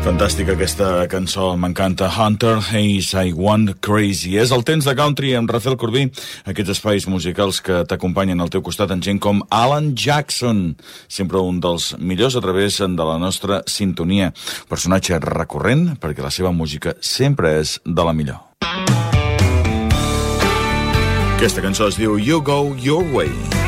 Fantàstica aquesta cançó, m'encanta. Hunter Hayes, I Want Crazy. És el temps de country amb Rafael Corbí, aquests espais musicals que t'acompanyen al teu costat en gent com Alan Jackson, sempre un dels millors a través de la nostra sintonia. Personatge recurrent perquè la seva música sempre és de la millor. Aquesta cançó es diu You Go Your Way.